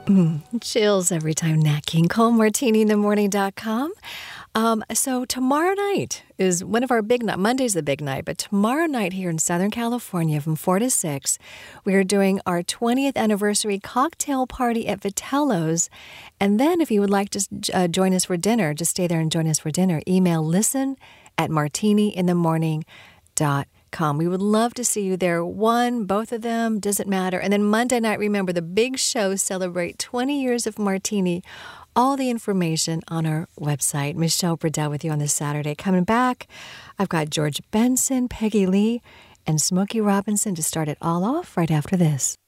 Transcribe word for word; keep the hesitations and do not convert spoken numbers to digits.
Mm, chills every time. Nat King Cole, martini in the morning dot com. Um, so tomorrow night is one of our big nights. Monday's the big night, but tomorrow night here in Southern California from four to six, we are doing our twentieth anniversary cocktail party at Vitello's. And then if you would like to uh, join us for dinner, just stay there and join us for dinner. Email listen at martini in the morning dot com. We would love to see you there. One, both of them, doesn't matter. And then Monday night, remember, the big show, celebrate twenty years of Martini. All the information on our website. Michelle Burdell with you on this Saturday. Coming back, I've got George Benson, Peggy Lee, and Smokey Robinson to start it all off right after this.